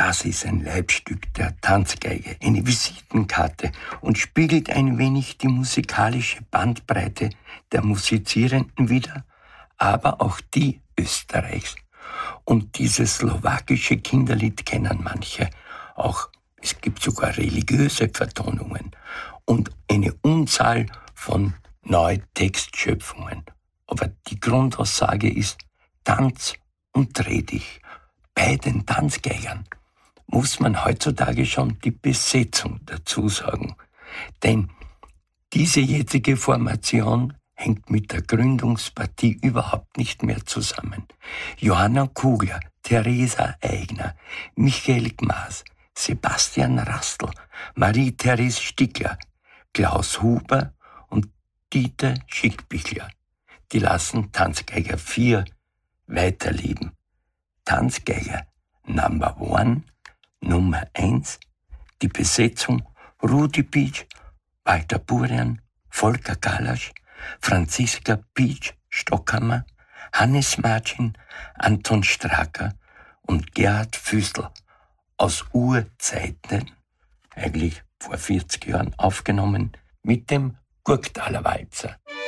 Das ist ein Leibstück der Tanzgeige, eine Visitenkarte und spiegelt ein wenig die musikalische Bandbreite der Musizierenden wider, aber auch die Österreichs. Und dieses slowakische Kinderlied kennen manche. Auch es gibt sogar religiöse Vertonungen und eine Unzahl von Neutextschöpfungen. Aber die Grundaussage ist: Tanz und dreh dich. Bei den Tanzgeigern muss man heutzutage schon die Besetzung dazu sagen. Denn diese jetzige Formation hängt mit der Gründungspartie überhaupt nicht mehr zusammen. Johanna Kugler, Theresa Eigner, Michael Gmaß, Sebastian Rastl, Marie-Therese Stickler, Klaus Huber und Dieter Schickbichler. Die lassen Tanzgeiger 4 weiterleben. Tanzgeiger Number 1, Nummer 1, die Besetzung Rudi Pietsch, Walter Burian, Volker Kalasch, Franziska Pietsch-Stockhammer, Hannes Marcin, Anton Stracker und Gerhard Füßl, aus Urzeiten, eigentlich vor 40 Jahren aufgenommen, mit dem Gurktaler Walzer.